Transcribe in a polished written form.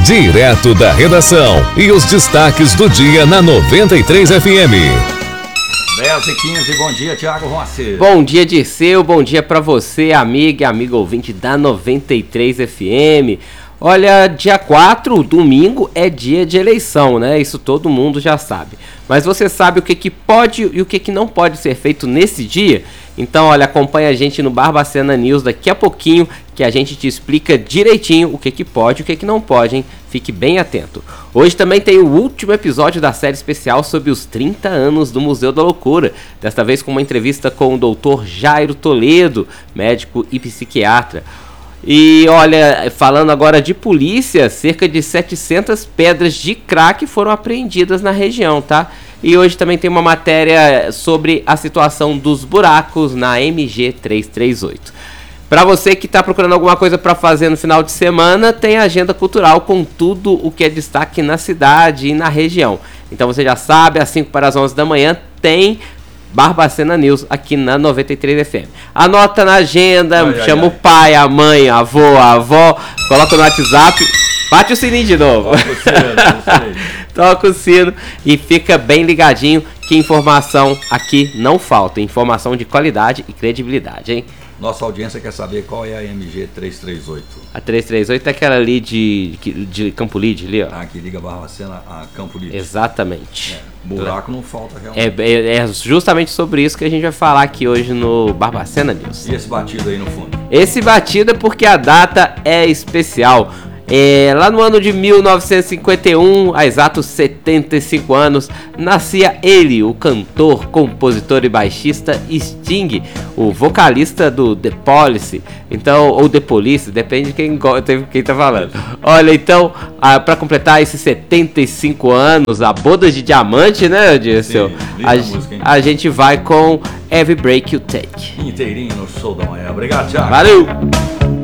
direto da redação e os destaques do dia na 93 FM. 10h15, bom dia, Thiago Rossi. Bom dia, Dirceu, bom dia pra você, amiga e amigo ouvinte da 93 FM. Olha, dia 4, domingo, é dia de eleição, né? Isso todo mundo já sabe. Mas você sabe o que pode e o que não pode ser feito nesse dia? Então, olha, acompanha a gente no Barbacena News daqui a pouquinho, que a gente te explica direitinho o que pode e o que não pode, hein? Fique bem atento. Hoje também tem o último episódio da série especial sobre os 30 anos do Museu da Loucura. Desta vez com uma entrevista com o Dr. Jairo Toledo, médico e psiquiatra. E olha, falando agora de polícia, cerca de 700 pedras de crack foram apreendidas na região, tá? E hoje também tem uma matéria sobre a situação dos buracos na MG 338. Para você que está procurando alguma coisa para fazer no final de semana, tem a agenda cultural com tudo o que é destaque na cidade e na região. Então você já sabe, às 5 para as 11 da manhã tem Barbacena News aqui na 93 FM. Anota na agenda, chama o pai, a mãe, a avô, a avó, coloca no WhatsApp, bate o sininho de novo. Toca o sino e fica bem ligadinho que informação aqui não falta. Informação de qualidade e credibilidade, hein? Nossa audiência quer saber qual é a MG 338. A 338 é aquela ali de Campo Lide, ali, ó. Ah, que liga Barbacena a Campo Lide. Exatamente. Buraco não falta realmente. É justamente sobre isso que a gente vai falar aqui hoje no Barbacena News. E esse batido aí no fundo? Esse batido é porque a data é especial. Lá no ano de 1951, há exatos 75 anos, nascia ele, o cantor, compositor e baixista Sting, o vocalista do The Police, então, ou The Police, depende de quem tá falando. Olha, então, para completar esses 75 anos, a boda de diamante, né, Dirceu? A gente vai com Every Break You Take. Inteirinho no show da manhã. Obrigado, Thiago. Valeu!